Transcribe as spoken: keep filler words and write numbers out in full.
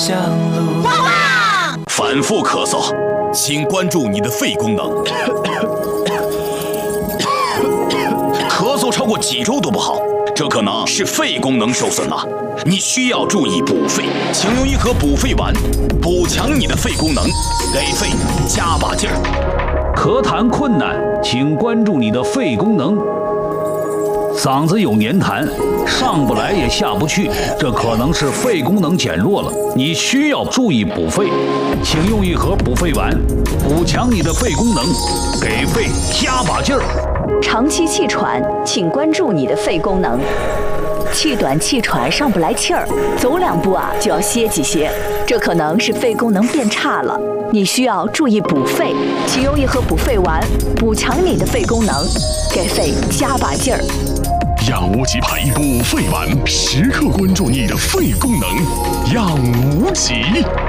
相路。 反复咳嗽，请关注你的肺功能。咳嗽超过几周都不好，这可能是肺功能受损了，你需要注意补肺，请用一盒补肺丸，补强你的肺功能，给肺加把劲儿。 咳痰困难，请关注你的肺功能。嗓子有黏痰，上不来也下不去，这可能是肺功能减弱了，你需要注意补肺，请用一盒补肺丸，补强你的肺功能，给肺加把劲儿。 长期气喘，请关注你的肺功能。气短气喘上不来气儿，走两步啊就要歇几歇，这可能是肺功能变差了，你需要注意补肺，请用一盒补肺丸，补强你的肺功能，给肺加把劲儿。 养无极牌补肺丸，时刻关注你的肺功能，养无极。